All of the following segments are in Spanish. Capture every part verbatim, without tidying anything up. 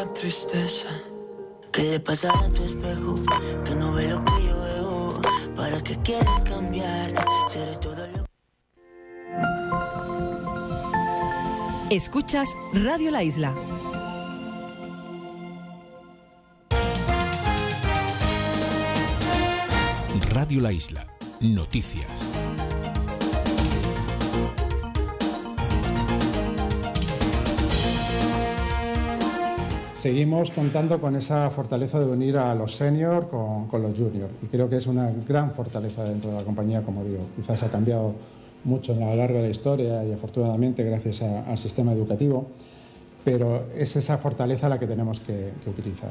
la tristeza. ¿Qué le pasa a tu espejo? Que no ve lo que yo veo. ¿Para qué quieres cambiar? Si eres todo lo... Escuchas Radio La Isla. Radio La Isla. Noticias. Seguimos contando con esa fortaleza de unir a los seniors con, con los juniors y creo que es una gran fortaleza dentro de la compañía, como digo. Quizás ha cambiado mucho a lo largo de la historia y afortunadamente gracias a, al sistema educativo, pero es esa fortaleza la que tenemos que, que utilizar.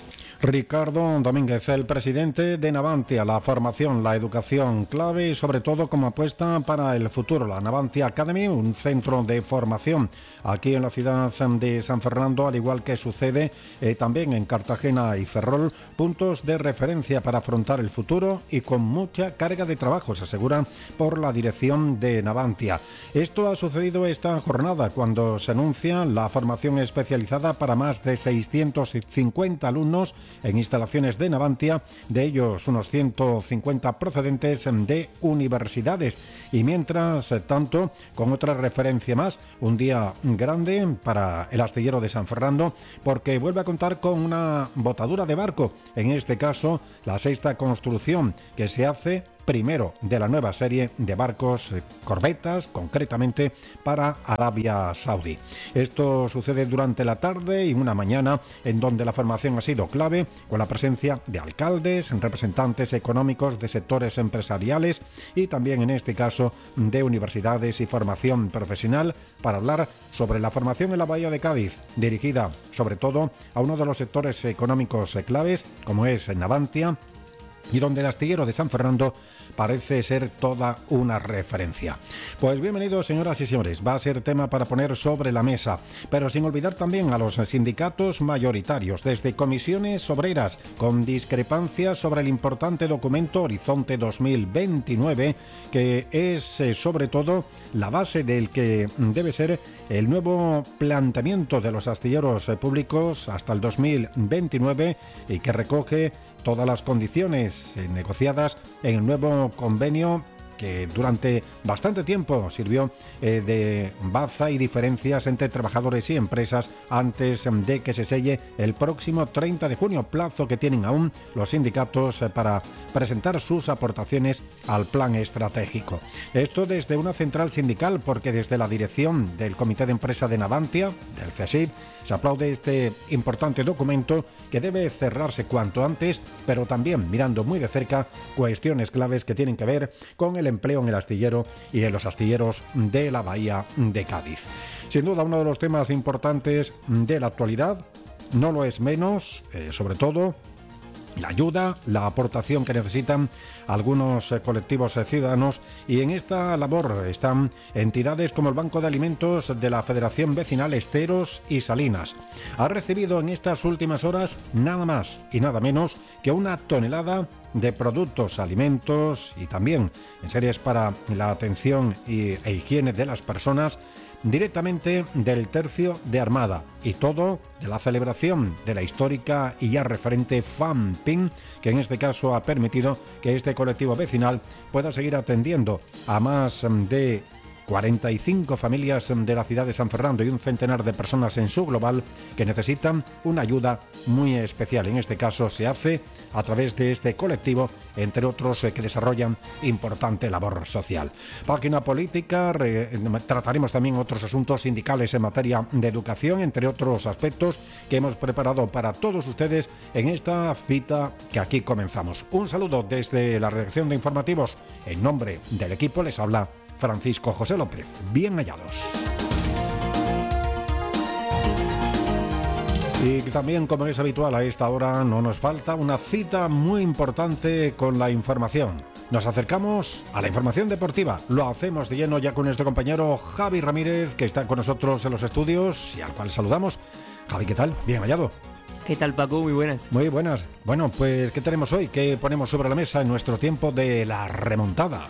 Ricardo Domínguez, el presidente de Navantia, la formación, la educación clave y sobre todo como apuesta para el futuro. La Navantia Academy, un centro de formación aquí en la ciudad de San Fernando, al igual que sucede eh, también en Cartagena y Ferrol, puntos de referencia para afrontar el futuro y con mucha carga de trabajo, se asegura por la dirección de Navantia. Esto ha sucedido esta jornada cuando se anuncia la formación especializada para más de seiscientos cincuenta alumnos en instalaciones de Navantia, de ellos unos ciento cincuenta procedentes de universidades. Y mientras tanto, con otra referencia más, un día grande para el astillero de San Fernando, porque vuelve a contar con una botadura de barco, en este caso la sexta construcción que se hace primero de la nueva serie de barcos, eh, corbetas, concretamente para Arabia Saudí. Esto sucede durante la tarde y una mañana en donde la formación ha sido clave, con la presencia de alcaldes, representantes económicos de sectores empresariales y también en este caso de universidades y formación profesional para hablar sobre la formación en la Bahía de Cádiz, dirigida sobre todo a uno de los sectores económicos claves como es Navantia, y donde el astillero de San Fernando parece ser toda una referencia. Pues bienvenidos, señoras y señores, va a ser tema para poner sobre la mesa, pero sin olvidar también a los sindicatos mayoritarios, desde comisiones obreras, con discrepancias sobre el importante documento Horizonte dos mil veintinueve, que es eh, sobre todo la base del que debe ser el nuevo planteamiento de los astilleros eh, públicos hasta el dos mil veintinueve y que recoge todas las condiciones eh, negociadas en el nuevo convenio que durante bastante tiempo sirvió eh, de baza y diferencias entre trabajadores y empresas antes de que se selle el próximo treinta de junio, plazo que tienen aún los sindicatos eh, para presentar sus aportaciones al plan estratégico. Esto desde una central sindical, porque desde la dirección del Comité de Empresa de Navantia, del C S I P, se aplaude este importante documento que debe cerrarse cuanto antes, pero también mirando muy de cerca cuestiones claves que tienen que ver con el empleo en el astillero y en los astilleros de la Bahía de Cádiz. Sin duda uno de los temas importantes de la actualidad, no lo es menos, eh, sobre todo la ayuda, la aportación que necesitan algunos eh, colectivos eh, ciudadanos, y en esta labor están entidades como el Banco de Alimentos de la Federación Vecinal Esteros y Salinas. Ha recibido en estas últimas horas nada más y nada menos que una tonelada de productos, alimentos y también en series para la atención y, e higiene de las personas, directamente del Tercio de Armada, y todo de la celebración de la histórica y ya referente FAMPIN, que en este caso ha permitido que este colectivo vecinal pueda seguir atendiendo a más de cuarenta y cinco familias de la ciudad de San Fernando y un centenar de personas en su global que necesitan una ayuda muy especial. En este caso se hace a través de este colectivo, entre otros que desarrollan importante labor social. Página política, re, trataremos también otros asuntos sindicales en materia de educación, entre otros aspectos que hemos preparado para todos ustedes en esta cita que aquí comenzamos. Un saludo desde la redacción de informativos. En nombre del equipo les habla Francisco José López. Bien hallados. Y también, como es habitual a esta hora, no nos falta una cita muy importante con la información. Nos acercamos a la información deportiva. Lo hacemos de lleno ya con nuestro compañero Javi Ramírez, que está con nosotros en los estudios y al cual saludamos. Javi, ¿qué tal? Bien hallado. ¿Qué tal, Paco? Muy buenas. Muy buenas. Bueno, pues, ¿qué tenemos hoy? ¿Qué ponemos sobre la mesa en nuestro tiempo de la remontada?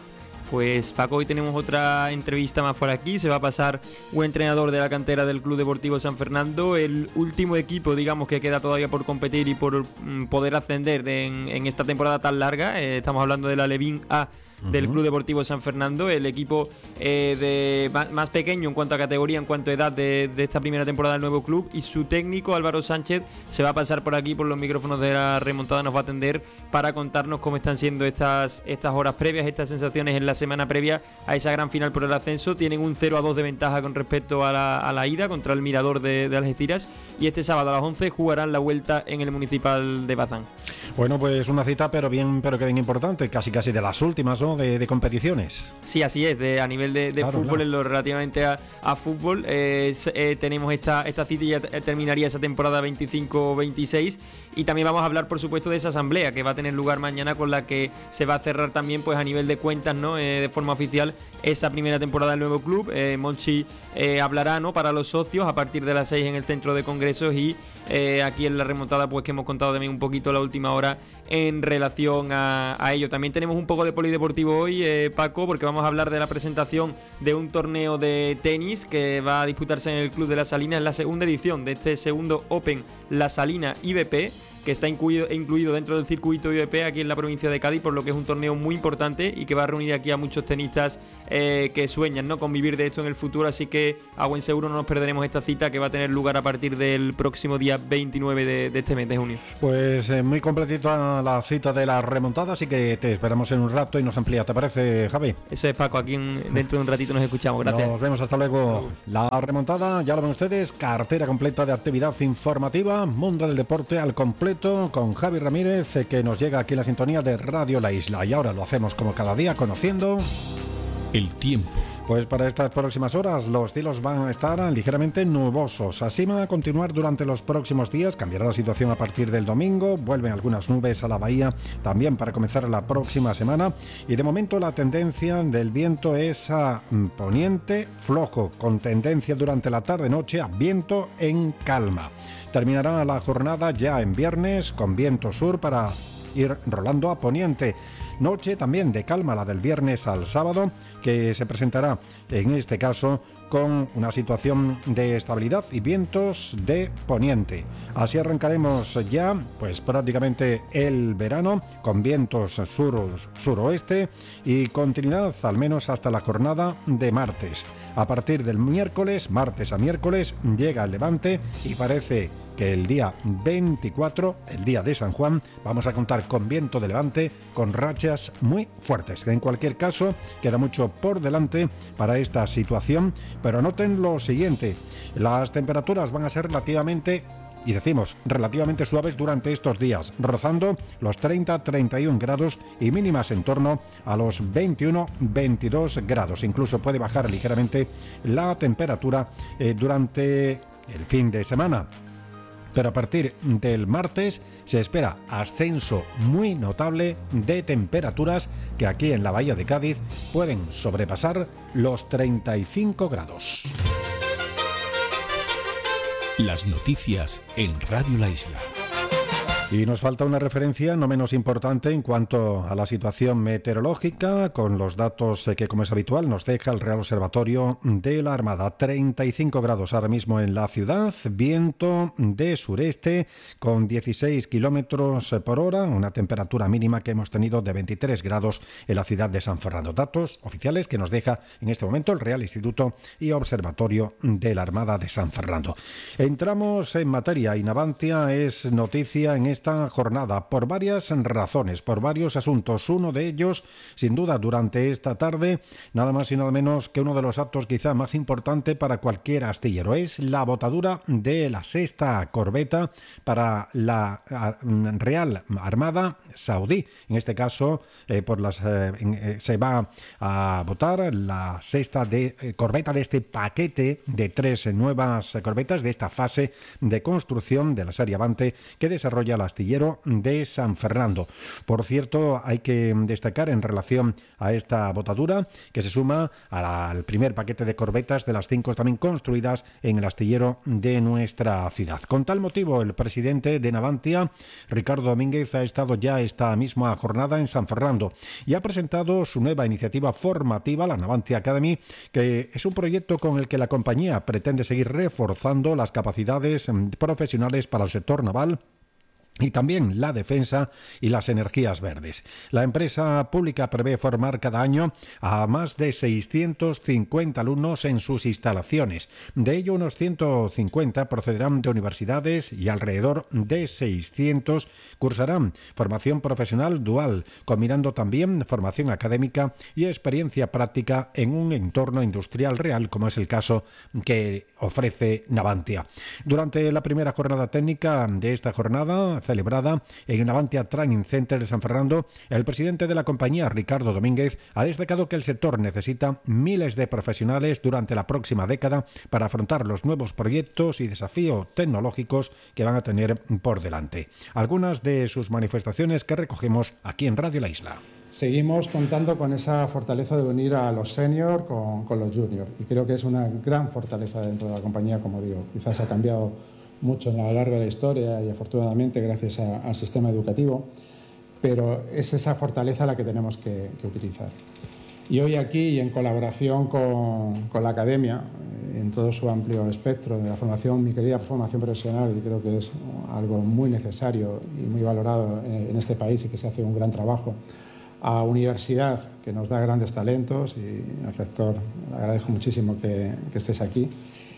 Pues Paco, hoy tenemos otra entrevista más por aquí. Se va a pasar un entrenador de la cantera del Club Deportivo San Fernando, el último equipo, digamos, que queda todavía por competir y por mm, poder ascender de, en, en esta temporada tan larga. Eh, estamos hablando de la Alevín A del Club Deportivo San Fernando, el equipo eh, de más, más pequeño en cuanto a categoría, en cuanto a edad de, de esta primera temporada del nuevo club, y su técnico Álvaro Sánchez se va a pasar por aquí, por los micrófonos de la remontada, nos va a atender para contarnos cómo están siendo estas, estas horas previas, estas sensaciones en la semana previa a esa gran final por el ascenso. Tienen un cero a dos de ventaja con respecto a la, a la ida contra el Mirador de, de Algeciras, y este sábado a las once jugarán la vuelta en el Municipal de Bazán. Bueno, pues una cita pero bien, pero que bien importante, casi casi de las últimas, ¿no? De, de competiciones. Sí, así es, de, a nivel de, de claro, fútbol, claro. En lo relativamente a, a fútbol, eh, eh, tenemos esta, esta cita y ya terminaría esa temporada veinticinco veintiséis, y también vamos a hablar, por supuesto, de esa asamblea que va a tener lugar mañana, con la que se va a cerrar también, pues a nivel de cuentas, ¿no? Eh, de forma oficial, esa primera temporada del nuevo club. eh, Monchi eh, hablará, ¿no? Para los socios a partir de las seis en el centro de congresos, y eh, aquí en la remontada, pues que hemos contado también un poquito la última hora en relación a, a ello. También tenemos un poco de polideportivo hoy, eh, Paco, porque vamos a hablar de la presentación de un torneo de tenis que va a disputarse en el Club de La Salina, en la segunda edición de este segundo Open La Salina I B P, que está incluido, incluido dentro del circuito I B P aquí en la provincia de Cádiz, por lo que es un torneo muy importante y que va a reunir aquí a muchos tenistas eh, que sueñan, ¿no?, con vivir de esto en el futuro. Así que a buen seguro no nos perderemos esta cita, que va a tener lugar a partir del próximo día veintinueve de, de este mes de junio. Pues eh, muy completita la cita de la remontada, así que te esperamos en un rato y nos amplía. ¿Te parece, Javi? Eso es, Paco, aquí en, dentro de un ratito nos escuchamos. Gracias. Nos vemos, hasta luego. La remontada, ya lo ven ustedes, cartera completa de actividad informativa, mundo del deporte al completo, con Javi Ramírez, que nos llega aquí en la sintonía de Radio La Isla. Y ahora lo hacemos como cada día, conociendo el tiempo. Pues para estas próximas horas los cielos van a estar ligeramente nubosos. Así va a continuar durante los próximos días. Cambiará la situación a partir del domingo. Vuelven algunas nubes a la bahía también para comenzar la próxima semana. Y de momento la tendencia del viento es a poniente flojo, con tendencia durante la tarde-noche a viento en calma. Terminará la jornada ya en viernes con viento sur para ir rolando a poniente. Noche también de calma la del viernes al sábado, que se presentará en este caso con una situación de estabilidad y vientos de poniente. Así arrancaremos ya pues prácticamente el verano con vientos sur, suroeste y continuidad al menos hasta la jornada de martes. A partir del miércoles, martes a miércoles, llega el levante y parece que el día veinticuatro, el día de San Juan, vamos a contar con viento de levante, con rachas muy fuertes. En cualquier caso, queda mucho por delante para esta situación, pero noten lo siguiente: las temperaturas van a ser relativamente, y decimos relativamente suaves durante estos días, rozando los treinta a treinta y un grados y mínimas en torno a los veintiuno a veintidós grados. Incluso puede bajar ligeramente la temperatura eh, durante el fin de semana. Pero a partir del martes se espera ascenso muy notable de temperaturas que aquí en la Bahía de Cádiz pueden sobrepasar los treinta y cinco grados. Las noticias en Radio La Isla. Y nos falta una referencia no menos importante en cuanto a la situación meteorológica, con los datos que, como es habitual, nos deja el Real Observatorio de la Armada. treinta y cinco grados ahora mismo en la ciudad, viento de sureste con dieciséis kilómetros por hora, una temperatura mínima que hemos tenido de veintitrés grados en la ciudad de San Fernando. Datos oficiales que nos deja en este momento el Real Instituto y Observatorio de la Armada de San Fernando. Entramos en materia y Navantia es noticia en este esta jornada por varias razones, por varios asuntos. Uno de ellos, sin duda, durante esta tarde, nada más y nada menos que uno de los actos quizá más importante para cualquier astillero, es la botadura de la sexta corbeta para la Real Armada Saudí. En este caso, eh, por las eh, eh, se va a votar la sexta de, eh, corbeta de este paquete de tres eh, nuevas corbetas de esta fase de construcción de la serie Avante que desarrolla la astillero de San Fernando. Por cierto, hay que destacar en relación a esta botadura que se suma al primer paquete de corbetas de las cinco también construidas en el astillero de nuestra ciudad. Con tal motivo, el presidente de Navantia, Ricardo Domínguez, ha estado ya esta misma jornada en San Fernando y ha presentado su nueva iniciativa formativa, la Navantia Academy, que es un proyecto con el que la compañía pretende seguir reforzando las capacidades profesionales para el sector naval y también la defensa y las energías verdes. La empresa pública prevé formar cada año a más de seiscientos cincuenta alumnos en sus instalaciones. De ello, unos ciento cincuenta procederán de universidades y alrededor de seiscientos cursarán formación profesional dual, combinando también formación académica y experiencia práctica en un entorno industrial real, como es el caso que ofrece Navantia. Durante la primera jornada técnica de esta jornada, celebrada en Navantia Training Center de San Fernando, el presidente de la compañía, Ricardo Domínguez, ha destacado que el sector necesita miles de profesionales durante la próxima década para afrontar los nuevos proyectos y desafíos tecnológicos que van a tener por delante. Algunas de sus manifestaciones que recogemos aquí en Radio La Isla. Seguimos contando con esa fortaleza de unir a los seniors con, con los juniors y creo que es una gran fortaleza dentro de la compañía, como digo. Quizás ha cambiado mucho a lo largo de la historia y afortunadamente gracias a, al sistema educativo, pero es esa fortaleza la que tenemos que, que utilizar. Y hoy aquí, y en colaboración con, con la academia, en todo su amplio espectro de la formación, mi querida formación profesional, y creo que es algo muy necesario y muy valorado en, en este país y que se hace un gran trabajo, a universidad, que nos da grandes talentos, y al rector le agradezco muchísimo que, que estés aquí.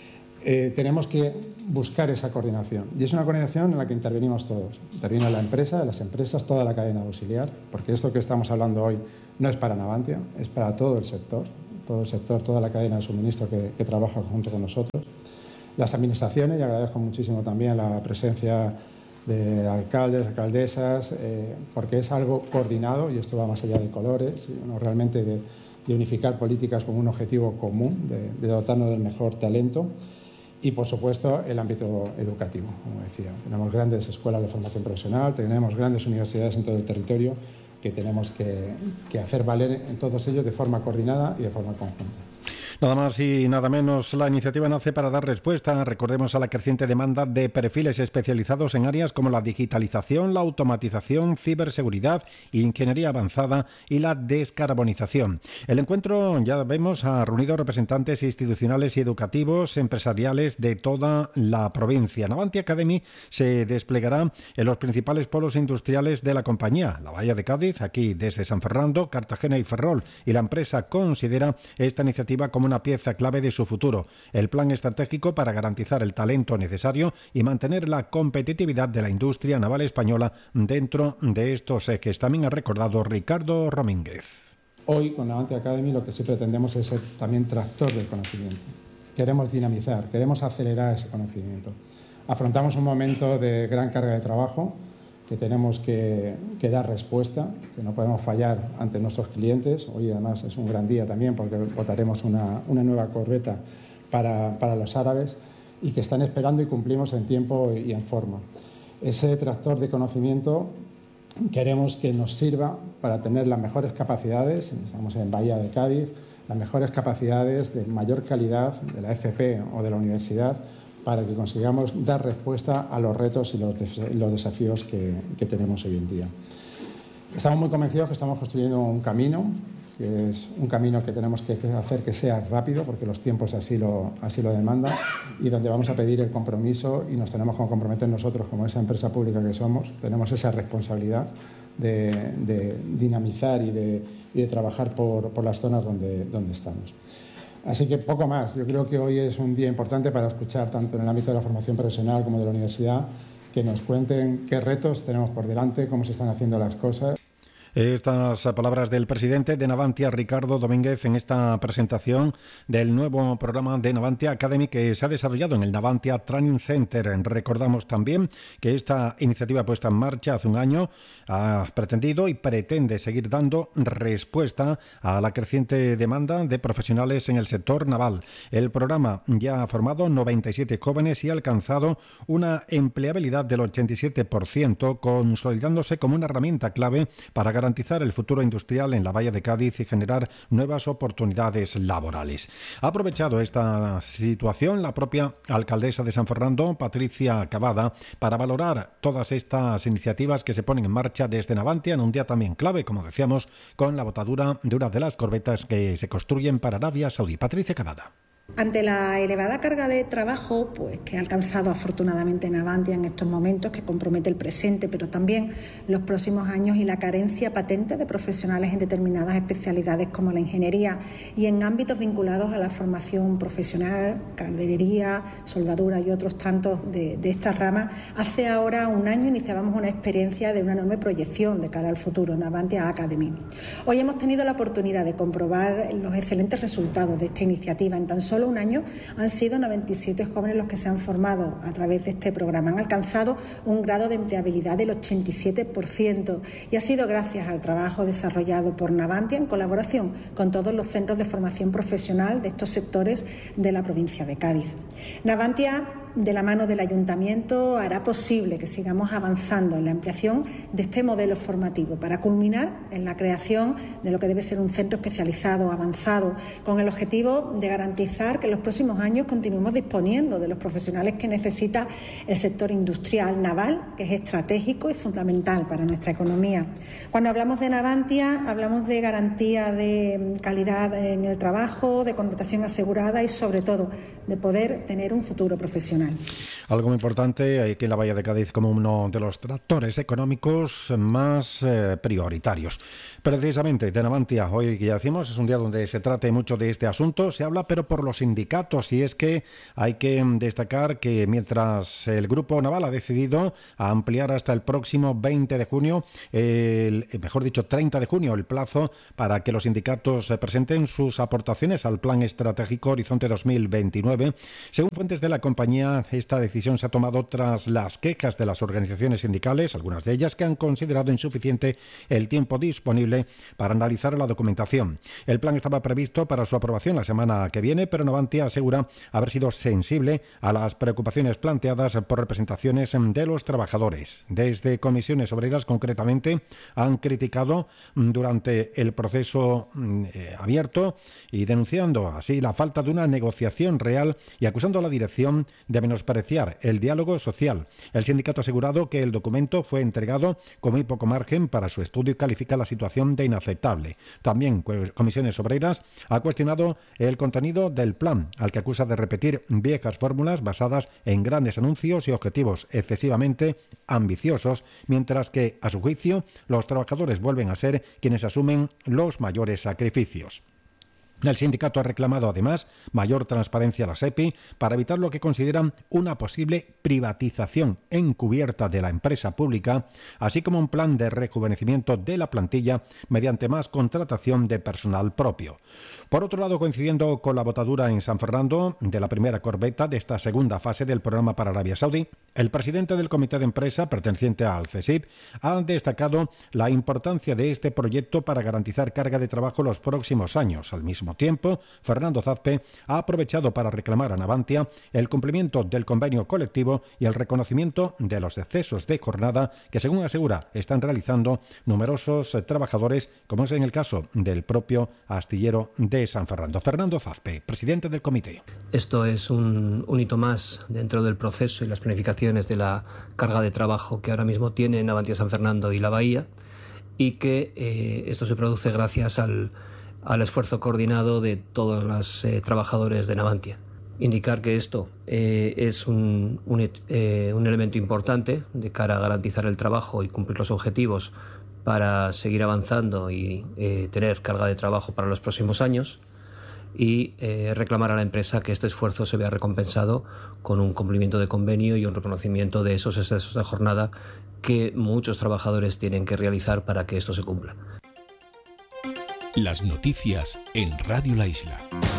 Eh, tenemos que buscar esa coordinación y es una coordinación en la que intervenimos todos. Interviene la empresa, las empresas, toda la cadena auxiliar, porque esto que estamos hablando hoy no es para Navantia, es para todo el sector, todo el sector, toda la cadena de suministro que, que trabaja junto con nosotros. Las administraciones, y agradezco muchísimo también la presencia de alcaldes, alcaldesas, eh, porque es algo coordinado y esto va más allá de colores, sino realmente de, de unificar políticas con un objetivo común, de, de dotarnos del mejor talento. Y, por supuesto, el ámbito educativo, como decía. Tenemos grandes escuelas de formación profesional, tenemos grandes universidades en todo el territorio que tenemos que, que hacer valer en todos ellos de forma coordinada y de forma conjunta. Nada más y nada menos, la iniciativa nace para dar respuesta, recordemos, a la creciente demanda de perfiles especializados en áreas como la digitalización, la automatización, ciberseguridad, ingeniería avanzada y la descarbonización. El encuentro, ya vemos, ha reunido representantes institucionales y educativos, empresariales de toda la provincia. Navantia Academy se desplegará en los principales polos industriales de la compañía, la Bahía de Cádiz, aquí desde San Fernando, Cartagena y Ferrol, y la empresa considera esta iniciativa como una pieza clave de su futuro, el plan estratégico para garantizar el talento necesario y mantener la competitividad de la industria naval española dentro de estos ejes. También ha recordado Ricardo Domínguez. Hoy con Navantia Academy lo que sí pretendemos es ser también tractor del conocimiento. Queremos dinamizar, queremos acelerar ese conocimiento. Afrontamos un momento de gran carga de trabajo que tenemos que, que dar respuesta, que no podemos fallar ante nuestros clientes. Hoy además es un gran día también porque votaremos una, una nueva corbeta para, para los árabes y que están esperando y cumplimos en tiempo y en forma. Ese tractor de conocimiento queremos que nos sirva para tener las mejores capacidades, estamos en Bahía de Cádiz, las mejores capacidades de mayor calidad de la F P o de la universidad, para que consigamos dar respuesta a los retos y los, des- los desafíos que, que tenemos hoy en día. Estamos muy convencidos que estamos construyendo un camino, que es un camino que tenemos que hacer que sea rápido, porque los tiempos así lo, así lo demandan, y donde vamos a pedir el compromiso y nos tenemos que comprometer nosotros, como esa empresa pública que somos, tenemos esa responsabilidad de, de dinamizar y de, y de trabajar por, por las zonas donde, donde estamos. Así que poco más. Yo creo que hoy es un día importante para escuchar, tanto en el ámbito de la formación profesional como de la universidad, que nos cuenten qué retos tenemos por delante, cómo se están haciendo las cosas. Estas palabras del presidente de Navantia, Ricardo Domínguez, en esta presentación del nuevo programa de Navantia Academy que se ha desarrollado en el Navantia Training Center. Recordamos también que esta iniciativa puesta en marcha hace un año ha pretendido y pretende seguir dando respuesta a la creciente demanda de profesionales en el sector naval. El programa ya ha formado noventa y siete jóvenes y ha alcanzado una empleabilidad del ochenta y siete por ciento, consolidándose como una herramienta clave para garantizar el futuro industrial en la Bahía de Cádiz y generar nuevas oportunidades laborales. Ha aprovechado esta situación la propia alcaldesa de San Fernando, Patricia Cavada, para valorar todas estas iniciativas que se ponen en marcha desde Navantia en un día también clave, como decíamos, con la botadura de una de las corbetas que se construyen para Arabia Saudí. Patricia Cavada. Ante la elevada carga de trabajo pues, que ha alcanzado afortunadamente Navantia en estos momentos, que compromete el presente, pero también los próximos años, y la carencia patente de profesionales en determinadas especialidades como la ingeniería y en ámbitos vinculados a la formación profesional, calderería, soldadura y otros tantos de, de estas ramas, hace ahora un año iniciábamos una experiencia de una enorme proyección de cara al futuro, Navantia Academy. Hoy hemos tenido la oportunidad de comprobar los excelentes resultados de esta iniciativa. En tan solo un año han sido noventa y siete jóvenes los que se han formado a través de este programa. Han alcanzado un grado de empleabilidad del ochenta y siete por ciento y ha sido gracias al trabajo desarrollado por Navantia en colaboración con todos los centros de formación profesional de estos sectores de la provincia de Cádiz. Navantia, de la mano del Ayuntamiento, hará posible que sigamos avanzando en la ampliación de este modelo formativo para culminar en la creación de lo que debe ser un centro especializado, avanzado, con el objetivo de garantizar que en los próximos años continuemos disponiendo de los profesionales que necesita el sector industrial naval, que es estratégico y fundamental para nuestra economía. Cuando hablamos de Navantia, hablamos de garantía de calidad en el trabajo, de contratación asegurada y, sobre todo, de poder tener un futuro profesional. Algo muy importante aquí en la Bahía de Cádiz como uno de los tractores económicos más eh, prioritarios. Precisamente de Navantia, hoy que ya decimos, es un día donde se trate mucho de este asunto, se habla pero por los sindicatos, y es que hay que destacar que mientras el Grupo Naval ha decidido ampliar hasta el próximo veinte de junio, el, mejor dicho treinta de junio, el plazo para que los sindicatos presenten sus aportaciones al Plan Estratégico Horizonte dos mil veintinueve, según fuentes de la compañía, esta decisión se ha tomado tras las quejas de las organizaciones sindicales, algunas de ellas que han considerado insuficiente el tiempo disponible para analizar la documentación. El plan estaba previsto para su aprobación la semana que viene, pero Navantia asegura haber sido sensible a las preocupaciones planteadas por representaciones de los trabajadores. Desde Comisiones Obreras, concretamente, han criticado durante el proceso eh, abierto y denunciando así la falta de una negociación real y acusando a la dirección de menospreciar el diálogo social. El sindicato ha asegurado que el documento fue entregado con muy poco margen para su estudio y califica la situación de inaceptable. También Comisiones Obreras ha cuestionado el contenido del plan, al que acusa de repetir viejas fórmulas basadas en grandes anuncios y objetivos excesivamente ambiciosos, mientras que, a su juicio, los trabajadores vuelven a ser quienes asumen los mayores sacrificios. El sindicato ha reclamado además mayor transparencia a la SEPI para evitar lo que consideran una posible privatización encubierta de la empresa pública, así como un plan de rejuvenecimiento de la plantilla mediante más contratación de personal propio. Por otro lado, coincidiendo con la botadura en San Fernando de la primera corbeta de esta segunda fase del programa para Arabia Saudí, el presidente del comité de empresa perteneciente al CESIP ha destacado la importancia de este proyecto para garantizar carga de trabajo los próximos años. Al mismo tiempo, Fernando Zazpe ha aprovechado para reclamar a Navantia el cumplimiento del convenio colectivo y el reconocimiento de los excesos de jornada que, según asegura, están realizando numerosos trabajadores, como es en el caso del propio astillero de San Fernando. Fernando Zazpe, presidente del comité. Esto es un, un hito más dentro del proceso y las planificaciones de la carga de trabajo que ahora mismo tiene Navantia San Fernando y la Bahía, y que eh, esto se produce gracias al al esfuerzo coordinado de todos los eh, trabajadores de Navantia. Indicar que esto eh, es un, un, eh, un elemento importante de cara a garantizar el trabajo y cumplir los objetivos para seguir avanzando y eh, tener carga de trabajo para los próximos años. y eh, reclamar a la empresa que este esfuerzo se vea recompensado con un cumplimiento de convenio y un reconocimiento de esos excesos de jornada que muchos trabajadores tienen que realizar para que esto se cumpla. Las noticias en Radio La Isla.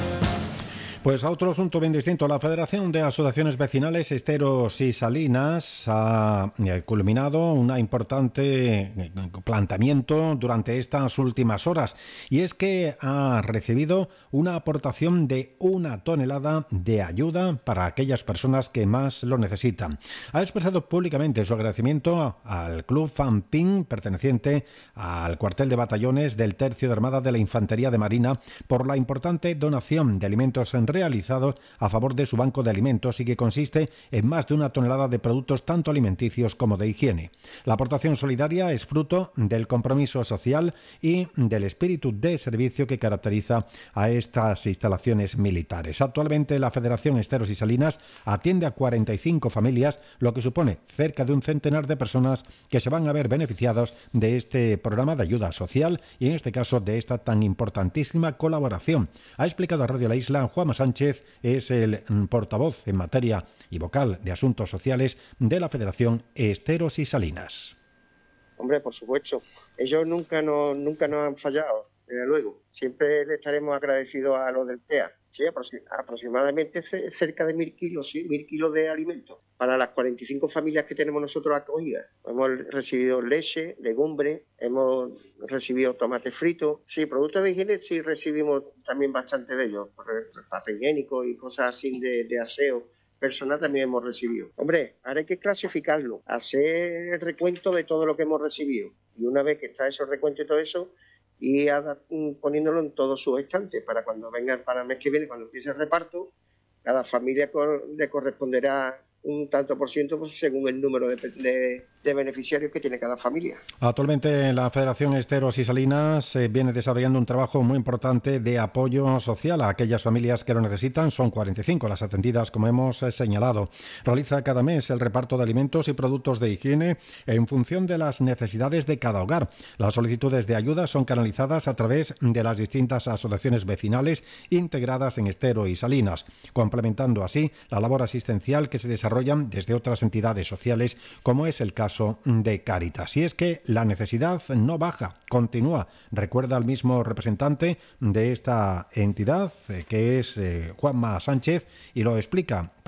Pues a otro asunto bien distinto. La Federación de Asociaciones Vecinales Esteros y Salinas ha culminado un importante planteamiento durante estas últimas horas, y es que ha recibido una aportación de una tonelada de ayuda para aquellas personas que más lo necesitan. Ha expresado públicamente su agradecimiento al Club Fanpin, perteneciente al cuartel de batallones del Tercio de Armada de la Infantería de Marina, por la importante donación de alimentos en realizados a favor de su banco de alimentos, y que consiste en más de una tonelada de productos tanto alimenticios como de higiene. La aportación solidaria es fruto del compromiso social y del espíritu de servicio que caracteriza a estas instalaciones militares. Actualmente la Federación Esteros y Salinas atiende a cuarenta y cinco familias, lo que supone cerca de un centenar de personas que se van a ver beneficiados de este programa de ayuda social y, en este caso, de esta tan importantísima colaboración. Ha explicado a Radio La Isla Juanma Sánchez, es el portavoz en materia y vocal de asuntos sociales de la Federación Esteros y Salinas. Hombre, por supuesto, ellos nunca nos, nunca nos han fallado, desde luego. Siempre le estaremos agradecidos a los del P E A. Sí, aproximadamente cerca de mil kilos, sí, mil kilos de alimentos para las cuarenta y cinco familias que tenemos nosotros acogidas. Hemos recibido leche, legumbres, hemos recibido tomate frito. Sí, productos de higiene sí recibimos también bastante de ellos, papel higiénico y cosas así de, de aseo personal también hemos recibido. Hombre, ahora hay que clasificarlo, hacer el recuento de todo lo que hemos recibido. Y una vez que está ese recuento y todo eso, y poniéndolo en todos sus estantes para cuando vengan para el mes que viene, cuando empiece el reparto, cada familia le corresponderá un tanto por ciento pues, según el número de, de, de beneficiarios que tiene cada familia. Actualmente la Federación Esteros y Salinas eh, viene desarrollando un trabajo muy importante de apoyo social a aquellas familias que lo necesitan. Son cuarenta y cinco las atendidas, como hemos eh, señalado. Realiza cada mes el reparto de alimentos y productos de higiene en función de las necesidades de cada hogar. Las solicitudes de ayuda son canalizadas a través de las distintas asociaciones vecinales integradas en Estero y Salinas, complementando así la labor asistencial que se desarrolla desde otras entidades sociales, como es el caso de Cáritas. Y es que la necesidad no baja, continúa, recuerda el mismo representante de esta entidad, que es eh, Juanma Sánchez, y lo explica